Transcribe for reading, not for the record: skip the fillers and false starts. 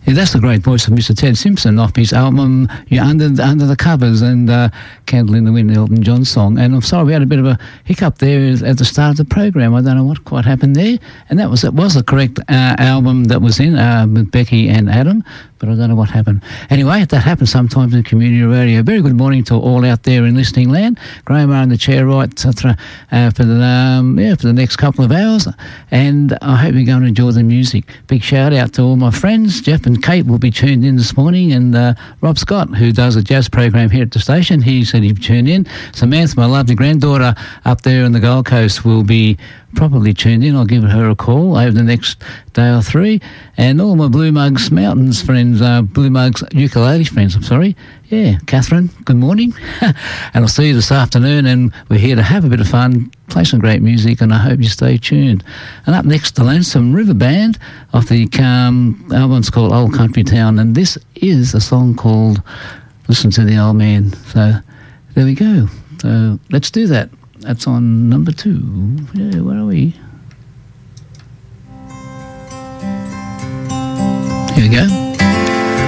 Yeah, that's the great voice of Mr. Ted Simpson off his album Under the Covers and Candle in the Wind, Elton John song. And I'm sorry we had a bit of a hiccup there at the start of the program. I don't know what quite happened there. And it was the correct album that was in with Becky and Adam, but I don't know what happened. Anyway, that happens sometimes in community radio. Very good morning to all out there in listening land. Graham are in the chair right for the next couple of hours, and I hope you're going to enjoy the music. Big shout out to all my friends. Jeff and Kate will be tuned in this morning, and Rob Scott, who does a jazz program here at the station, he said he'd tune in. Samantha, my lovely granddaughter up there in the Gold Coast, will be probably tuned in. I'll give her a call over the next day or three. And all my Blue Mugs Mountains friends, Blue Mugs ukulele friends, I'm sorry. Yeah, Catherine, good morning. And I'll see you this afternoon, and we're here to have a bit of fun, play some great music, and I hope you stay tuned. And up next, the Lonesome River Band off the album's called Old Country Town, and this is a song called Listen to the Old Man. So there we go. So let's do that. That's on number 2. Yeah, where are we? Here we go.